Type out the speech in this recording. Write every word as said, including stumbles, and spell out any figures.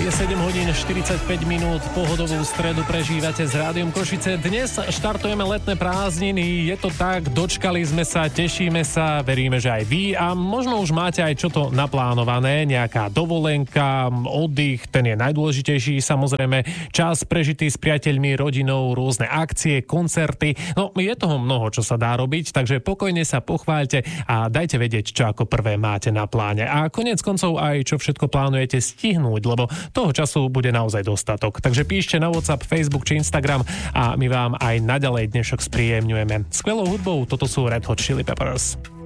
Je sedem hodín štyridsaťpäť minút, pohodovú stredu prežívate s Rádiom Košice. Dnes štartujeme letné prázdniny, je to tak, dočkali sme sa, tešíme sa, veríme, že aj vy a možno už máte aj čo to naplánované, nejaká dovolenka, oddych, ten je najdôležitejší, samozrejme čas prežitý s priateľmi, rodinou, rôzne akcie, koncerty, no je toho mnoho, čo sa dá robiť, takže pokojne sa pochváľte a dajte vedieť, čo ako prvé máte na pláne a konec koncov aj čo všetko plánujete stihnúť, lebo toho času bude naozaj dostatok. Takže píšte na WhatsApp, Facebook či Instagram a my vám aj naďalej dnešok spríjemňujeme. Skvelou hudbou toto sú Red Hot Chili Peppers.